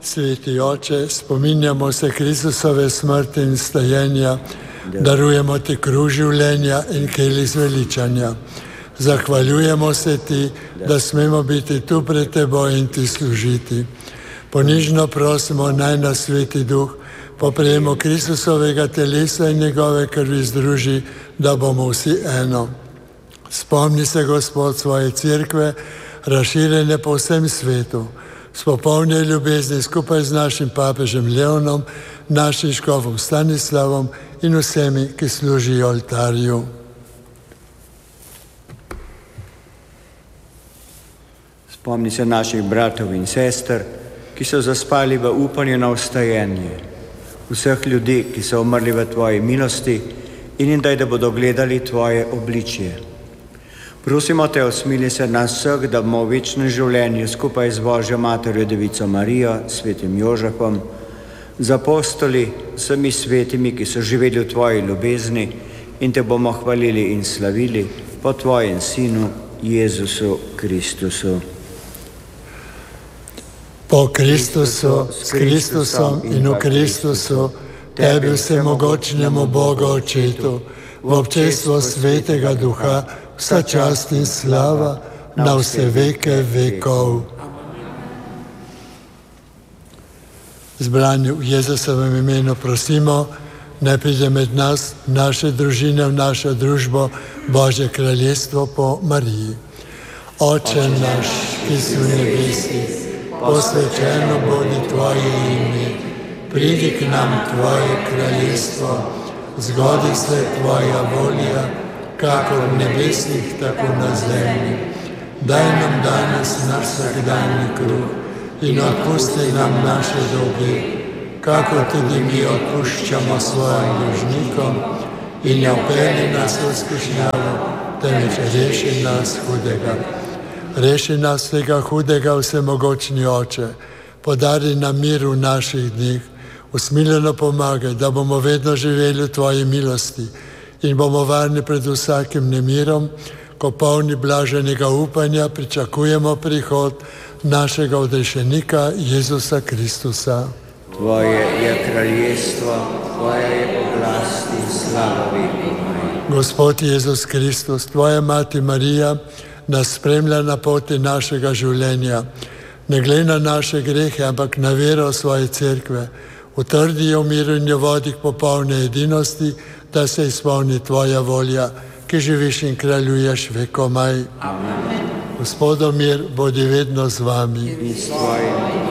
Sveti Oče, spominjamo se Kristusove smrti in stajenja, darujemo ti kruh življenja in kelih zveličanja. Zahvaljujemo se ti, da smemo biti tu pred teboj in ti služiti. Ponižno prosimo, naj nas Sveti Duh po prejemu Kristusovega telesa in njegove krvi združi, da bomo vsi eno. Spomni se, Gospod, svoje cerkve, razširjene po vsem svetu. S popolne ljubezni skupaj z našim papežem Leonom, našim škofom Stanislavom in vsemi, ki služijo oltarju. Spomni se naših bratov in sester, ki so zaspali v upanju na vstajenje. Vseh ljudi, ki so umrli v tvoji milosti in jim daj, da bodo gledali tvoje obličje. Prosimo te, usmili se nas vseh, da bomo v večnem življenju skupaj z Božjo Materjo Devico Marijo, svetim Jožefom, z apostoli, vsemi svetimi, ki so živeli v tvoji ljubezni, in te bomo hvalili in slavili po tvojem Sinu, Jezusu Kristusu. Po Kristusu, s Kristusom in v Kristusu, tebi vsemogočnemu Bogu Očetu, v občestvu Svetega Duha, vsa čast in slava na vse veke vekov. Zbrani v Jezusovem imenu prosimo, naj pride med nas, naše družine, v našo družbo, Božje kraljestvo po Mariji. Oče naš, ki si v nebesih, posvečeno bodi tvoje ime, pridi k nam tvoje kraljestvo, zgodi se tvoja volja, kakor v nebesih, tako na zemlji. Daj nam danes naš vsakdanji kruh in odpusti nam naše dolge, kakor tudi mi odpuščamo svojim dolžnikom, in ne vpelji nas v skušnjavo, temveč reši nas hudega. Reši nas tega hudega, vsemogočni Oče, podari nam mir v naših dneh, usmiljeno pomagaj, da bomo vedno živeli v tvoji milosti in bomo varni pred vsakim nemirom, ko polni blaženega upanja pričakujemo prihod našega odrešenika Jezusa Kristusa. Tvoje je kraljestvo, tvoja je oblast in slava vekov. Gospod Jezus Kristus, tvoja mati Marija nas spremlja na poti našega življenja. Ne glej na naše grehe, ampak na vero svoje cerkve. Utrdi jo v miru in jo vodi k popolne edinosti, da se izpolni tvoja volja, ki živiš in kraljuješ vekomaj. Amen. Gospodov mir bodi vedno z vami. In s tvojim